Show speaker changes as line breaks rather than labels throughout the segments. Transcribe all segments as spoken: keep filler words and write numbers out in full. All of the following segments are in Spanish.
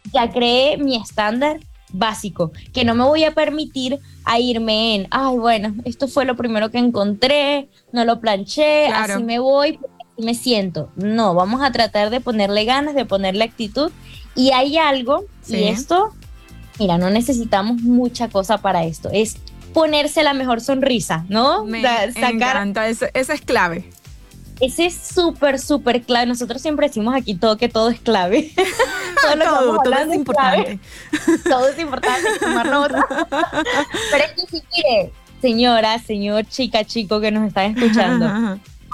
ya creé mi estándar básico, que no me voy a permitir a irme en, ay, bueno, esto fue lo primero que encontré, no lo planché,
Claro.
así me voy, así me siento. No, vamos a tratar de ponerle ganas, de ponerle actitud. Y hay algo,
Sí.
y esto, mira, no necesitamos mucha cosa para esto, es ponerse la mejor sonrisa, ¿no?
Me
Da- sacar
encanta, eso, eso es clave.
ese es súper, súper clave. Nosotros siempre decimos aquí todo que todo es clave. Todo lo que
Todo,
vamos
todo
hablando
es importante.
clave. Todo es importante, tomar nota. Pero es que si quiere, señora, señor, chica, chico que nos están escuchando,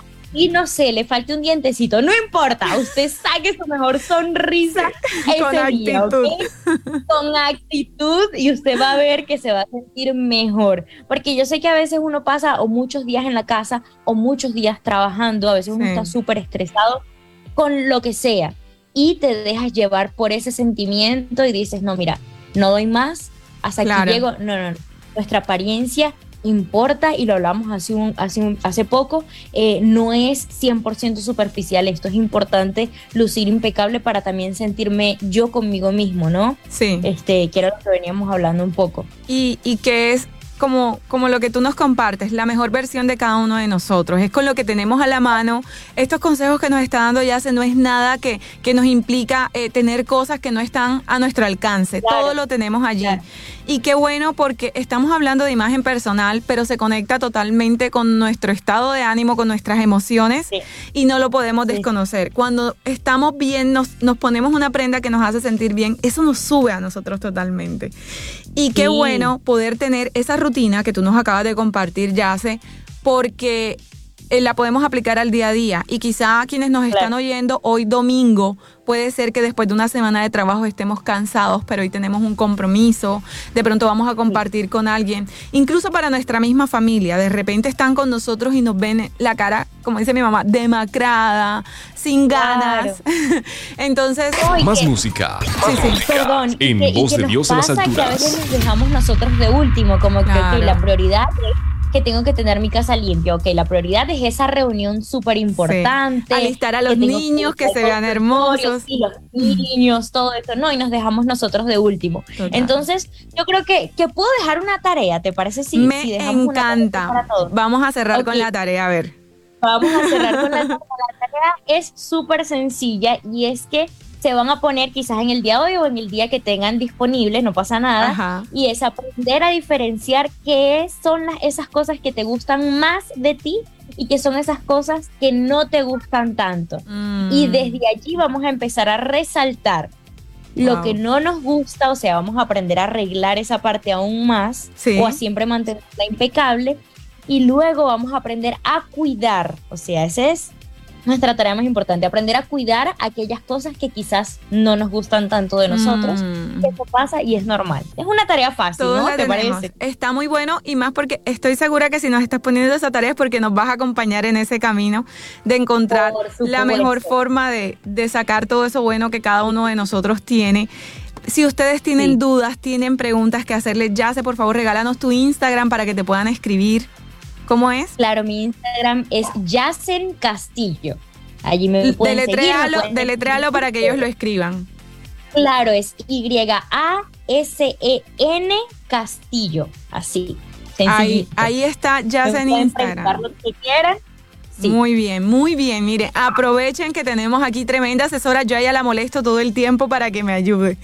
y no sé, le falte un dientecito, no importa, usted saque su mejor sonrisa ese
Con
día,
actitud.
¿ok? Con actitud, y usted va a ver que se va a sentir mejor, porque yo sé que a veces uno pasa o muchos días en la casa o muchos días trabajando, a veces uno
Sí.
está súper estresado con lo que sea y te dejas llevar por ese sentimiento y dices, no, mira, no doy más, hasta
Claro.
aquí llego, no, no, no, nuestra apariencia importa y lo hablamos hace, un, hace, un, hace poco, eh, no es cien por ciento superficial, esto es importante lucir impecable para también sentirme yo conmigo mismo, ¿no?
Sí.
Este, que era lo que veníamos hablando un poco.
Y, y que es como, como lo que tú nos compartes, la mejor versión de cada uno de nosotros. Es con lo que tenemos a la mano. Estos consejos que nos está dando Yace no es nada que, que nos implica eh, tener cosas que no están a nuestro alcance.
Claro.
Todo lo tenemos allí.
Claro.
Y qué bueno porque estamos hablando de imagen personal, pero se conecta totalmente con nuestro estado de ánimo, con nuestras emociones,
Sí.
y no lo podemos
Sí.
desconocer. Cuando estamos bien, nos, nos ponemos una prenda que nos hace sentir bien, eso nos sube a nosotros totalmente. Y qué
Sí.
bueno poder tener esa rutina que tú nos acabas de compartir, Yace, porque eh, la podemos aplicar al día a día. Y quizá quienes nos están
Claro.
oyendo hoy domingo, puede ser que después de una semana de trabajo estemos cansados, pero hoy tenemos un compromiso, de pronto vamos a compartir con alguien, incluso para nuestra misma familia. De repente están con nosotros y nos ven la cara, como dice mi mamá, demacrada, sin ganas. Entonces,
Ay,
Más
que-
música.
Sí, sí.
Perdón, y
En
que- y
Voz
que
de
nos
Dios en las
pasa que a
alturas.
veces nos dejamos nosotros de último, como que
Claro.
ok, la prioridad es que tengo que tener mi casa limpia, ok, la prioridad es esa reunión súper importante.
Alistar a los niños que se vean hermosos.
Y los niños, todo eso, no, y nos dejamos nosotros de último.
Total.
Entonces, yo creo que, que puedo dejar una tarea, ¿te parece? Si,
Me
si dejamos una tarea
encanta.
para todos.
Vamos a cerrar
Ok.
con la tarea, a ver.
Vamos a cerrar con la, la tarea. Es súper sencilla y es que se van a poner quizás en el día de hoy o en el día que tengan disponibles, no pasa nada.
Ajá.
Y es aprender a diferenciar qué son las, esas cosas que te gustan más de ti y qué son esas cosas que no te gustan tanto.
Mm.
Y desde allí vamos a empezar a resaltar lo
Wow.
que no nos gusta, o sea, vamos a aprender a arreglar esa parte aún más
Sí.
o a siempre mantenerla impecable. Y luego vamos a aprender a cuidar, o sea, esa es nuestra tarea más importante, aprender a cuidar aquellas cosas que quizás no nos gustan tanto de nosotros.
Mm.
Eso pasa y es normal. Es una tarea fácil,
Todos
¿no?
la
¿Te
tenemos.
parece?
Está muy bueno, y más porque estoy segura que si nos estás poniendo esa tarea es porque nos vas a acompañar en ese camino de encontrar
Por supuesto.
la mejor forma de, de sacar todo eso bueno que cada uno de nosotros tiene. Si ustedes tienen
Sí.
dudas, tienen preguntas que hacerle, Yace, por favor, regálanos tu Instagram para que te puedan escribir. ¿Cómo es?
Claro, mi Instagram es Yacen Castillo. Allí me pueden seguir. me
Deletréalo,
pueden
deletréalo para que ellos lo escriban.
Claro, es Y A S E N Castillo. Así.
Ahí,
Sencillito.
ahí está Yace en
Me pueden
Instagram.
preguntar lo que quieran. Sí.
Muy bien, muy bien. Mire, aprovechen que tenemos aquí tremenda asesora. Yo a ella la molesto todo el tiempo para que me ayude.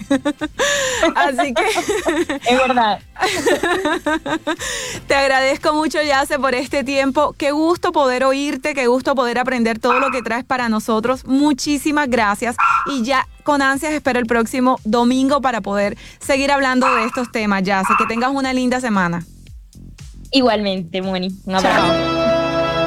Así que
Es verdad.
te agradezco mucho, Yace, por este tiempo. Qué gusto poder oírte, qué gusto poder aprender todo lo que traes para nosotros. Muchísimas gracias. Y ya con ansias espero el próximo domingo para poder seguir hablando de estos temas, Yace. Que tengas una linda semana.
Igualmente, Moni. Un abrazo.